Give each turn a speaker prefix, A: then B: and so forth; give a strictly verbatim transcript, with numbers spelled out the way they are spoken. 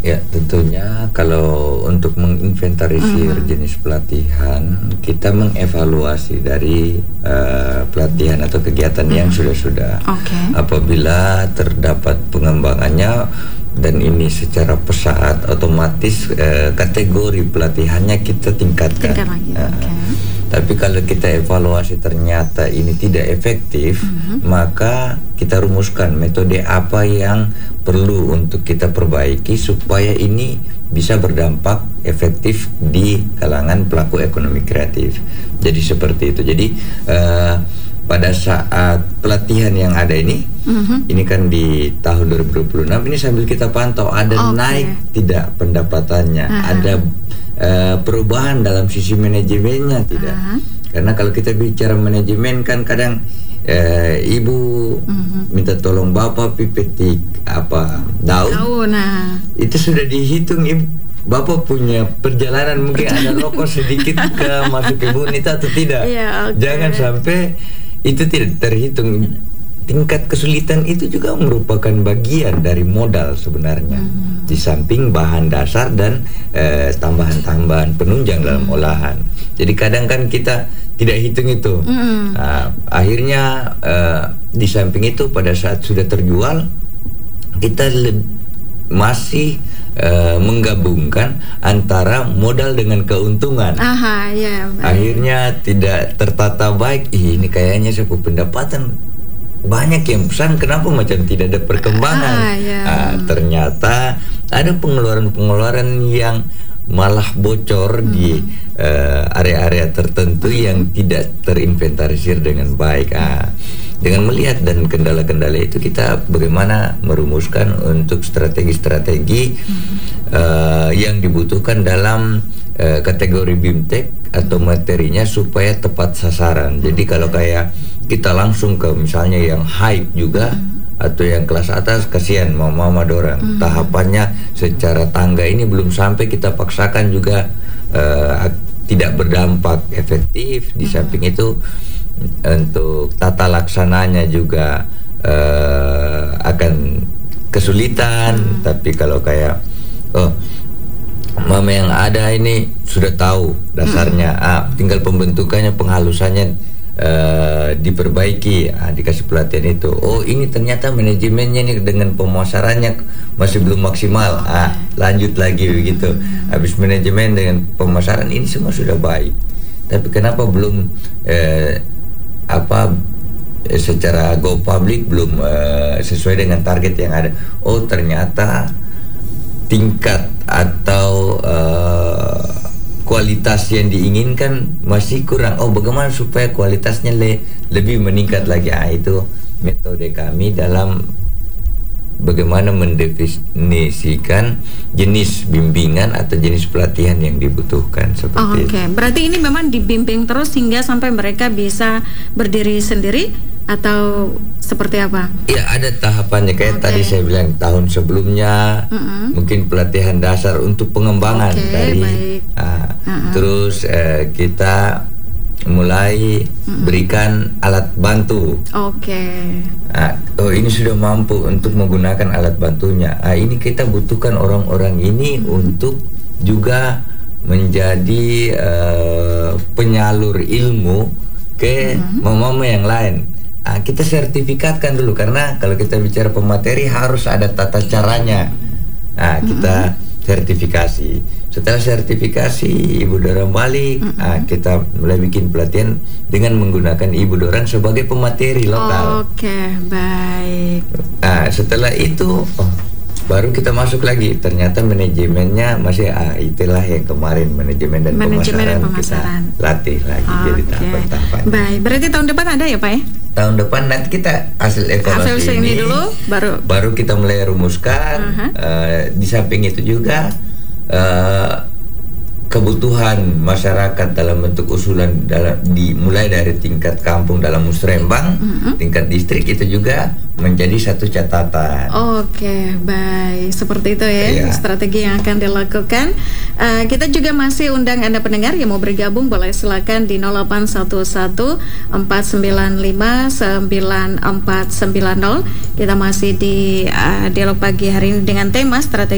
A: Ya, tentunya kalau untuk menginventarisir
B: Mhm.
A: jenis pelatihan, kita mengevaluasi dari uh, pelatihan atau kegiatan yang sudah-sudah.
B: Oke.
A: Apabila terdapat pengembangannya dan ini secara pesat, otomatis uh, kategori pelatihannya kita tingkatkan.
B: Tingkat lagi,
A: Uh,
B: oke.
A: Tapi kalau kita evaluasi ternyata ini tidak efektif,
B: Mhm.
A: maka kita rumuskan metode apa yang perlu untuk kita perbaiki supaya ini bisa berdampak efektif di kalangan pelaku ekonomi kreatif. Jadi seperti itu. Jadi uh, pada saat pelatihan yang ada ini,
B: Mhm.
A: ini kan di tahun dua ribu dua puluh enam ini sambil kita pantau ada
B: Oke.
A: naik tidak pendapatannya,
B: Aha.
A: ada uh, perubahan dalam sisi manajemennya tidak.
B: Aha.
A: Karena kalau kita bicara manajemen kan kadang uh, ibu
B: Mhm.
A: minta tolong bapak pipetik apa daun,
B: Tahu, nah.
A: itu sudah dihitung ibu. Bapak punya perjalanan mungkin ada rokok sedikit ke masuk ke unit atau tidak.
B: Iya, oke.
A: Jangan sampai itu tidak terhitung. Tingkat kesulitan itu juga merupakan bagian dari modal sebenarnya.
B: Hmm.
A: Di samping bahan dasar dan eh, tambahan-tambahan penunjang dalam olahan. Jadi kadang kan kita tidak hitung itu.
B: Hmm.
A: Nah, akhirnya eh, di samping itu pada saat sudah terjual kita le- masih uh, menggabungkan antara modal dengan keuntungan.
B: Aha, ya. Baik.
A: Akhirnya tidak tertata baik. Ih, ini kayaknya sebuah pendapatan banyak yang pesan, kenapa macam tidak ada perkembangan?
B: Ah, ya.
A: Ah, ternyata ada pengeluaran-pengeluaran yang malah bocor hmm. di uh, area-area tertentu hmm. yang tidak terinventarisir dengan baik. Ah, dengan melihat dan kendala-kendala itu kita bagaimana merumuskan untuk strategi-strategi hmm. uh, yang dibutuhkan dalam uh, kategori BIMTEK atau materinya supaya tepat sasaran. Jadi kalau kayak kita langsung ke misalnya yang high juga hmm. atau yang kelas atas, kasihan mama-mama dorang. Hmm. Tahapannya secara tangga ini belum sampai, kita paksakan juga uh, tidak berdampak efektif. Di samping itu untuk tata laksananya juga uh, akan kesulitan. Hmm. Tapi kalau kayak oh mama yang ada ini sudah tahu dasarnya, hmm. ah, tinggal pembentukannya, penghalusannya Uh, diperbaiki, ah, dikasih pelatihan itu. Oh, ini ternyata manajemennya nih dengan pemasarannya masih belum maksimal. Ah, lanjut lagi begitu. Habis manajemen dengan pemasaran ini semua sudah baik. Tapi kenapa belum eh, apa eh, secara go public belum eh, sesuai dengan target yang ada? Oh, ternyata tingkat atau uh, kualitas yang diinginkan masih kurang. Oh, bagaimana supaya kualitasnya le- lebih meningkat lagi? Ah, itu metode kami dalam bagaimana mendefinisikan jenis bimbingan atau jenis pelatihan yang dibutuhkan seperti
B: oh,
A: itu.
B: Oke, okay. Berarti ini memang dibimbing terus hingga sampai mereka bisa berdiri sendiri atau seperti apa?
A: Ya, ada tahapannya kayak okay. tadi saya bilang tahun sebelumnya mm-hmm. mungkin pelatihan dasar untuk pengembangan okay, dari uh, uh-uh. terus uh, kita mulai mm-hmm. berikan alat bantu.
B: Oke. Okay.
A: Uh, oh, ini sudah mampu untuk menggunakan alat bantunya. Ah, ini kita butuhkan orang-orang ini mm-hmm. untuk juga menjadi uh, penyalur ilmu ke mm-hmm. mama-mama yang lain. Ah, kita sertifikatkan dulu, karena kalau kita bicara pemateri harus ada tata caranya. Nah, kita mm-hmm. sertifikasi. Setelah sertifikasi ibu dorang balik, mm-hmm. ah, kita mulai bikin pelatihan dengan menggunakan ibu dorang sebagai pemateri lokal.
B: Oke, okay, baik.
A: Nah, setelah itu oh, baru kita masuk lagi. Ternyata manajemennya masih ah, itulah yang kemarin manajemen dan
B: manajemen
A: pemasaran,
B: dan pemasaran
A: kita latih lagi. Okay. Jadi tahapan-tahapan.
B: Baik, berarti tahun depan ada ya Pak ya?
A: Tahun depan nanti kita hasil evaluasi
B: hasil
A: ini,
B: ini dulu baru
A: baru kita mulai rumuskan. Uh-huh. Uh, di samping itu juga uh, kebutuhan masyarakat dalam bentuk usulan dalam dimulai dari tingkat kampung dalam musrembang, uh-huh. tingkat distrik itu juga menjadi satu catatan.
B: Oke, baik, seperti itu ya, yeah. strategi yang akan dilakukan. Uh, kita juga masih undang Anda pendengar yang mau bergabung, boleh silakan di nol delapan satu satu empat sembilan lima sembilan empat sembilan nol. Kita masih di uh, dialog pagi hari ini dengan tema strategi